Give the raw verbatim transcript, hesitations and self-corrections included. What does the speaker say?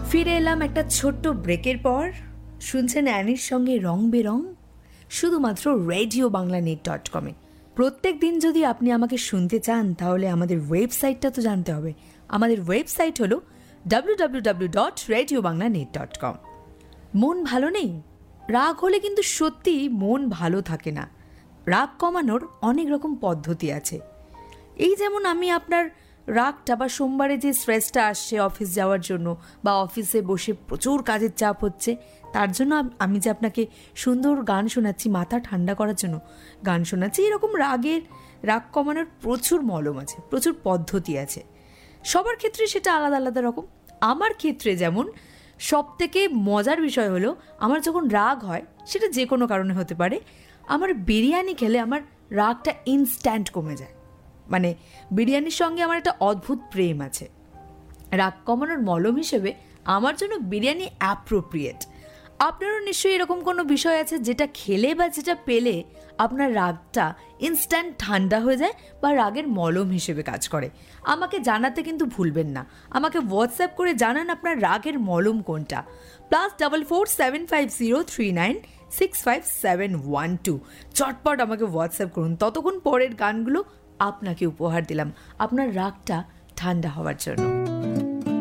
ফিরে এলাম একটা ছোট্ট ব্রেকের পর। শুনছেন অ্যানির সঙ্গে রং বেরং, শুধুমাত্র রেডিও বাংলা নেট ডট কমে। প্রত্যেক দিন যদি আপনি আমাকে শুনতে চান তাহলে আমাদের ওয়েবসাইটটা তো জানতে হবে। আমাদের ওয়েবসাইট হলো W W W dot radio Bangla net dot com. মন ভালো নেই, রাগ হলে কিন্তু সত্যি মন ভালো থাকে না। রাগ কমানোর অনেক রকম পদ্ধতি আছে। এই যেমন আমি আপনার রাগটা বা সোমবারে যে স্ট্রেসটা আসছে অফিস যাওয়ার জন্য বা অফিসে বসে প্রচুর কাজের চাপ হচ্ছে, তার জন্য আমি যে আপনাকে সুন্দর গান শোনাচ্ছি মাথা ঠান্ডা করার জন্য গান শোনাচ্ছি, এরকম রাগের রাগ কমানোর প্রচুর মলম আছে, প্রচুর পদ্ধতি আছে। সবার ক্ষেত্রে সেটা আলাদা আলাদা রকম। আমার ক্ষেত্রে যেমন সবথেকে মজার বিষয় হলো, আমার যখন রাগ হয়, সেটা যে কোনো কারণে হতে পারে, আমার বিরিয়ানি খেলে আমার রাগটা ইনস্ট্যান্ট কমে যায়। মানে বিরিয়ানির সঙ্গে আমার একটা অদ্ভুত প্রেম আছে। রাগ কমানোর মলম হিসেবে আমার জন্য বিরিয়ানি অ্যাপ্রোপ্রিয়েট। আপনারও নিশ্চয়ই এরকম কোনো বিষয় আছে যেটা খেলে বা যেটা পেলে আপনার রাগটা ইনস্ট্যান্ট ঠান্ডা হয়ে যায় বা রাগের মলম হিসেবে কাজ করে। আমাকে জানাতে কিন্তু ভুলবেন না। আমাকে হোয়াটসঅ্যাপ করে জানান আপনার রাগের মলম কোনটা। Plus double four seven five zero three nine six five seven one two চটপট আমাকে হোয়াটসঅ্যাপ করুন। ততক্ষণ পরের গানগুলো আপনাকে উপহার দিলাম আপনার রাগটা ঠান্ডা হওয়ার জন্য।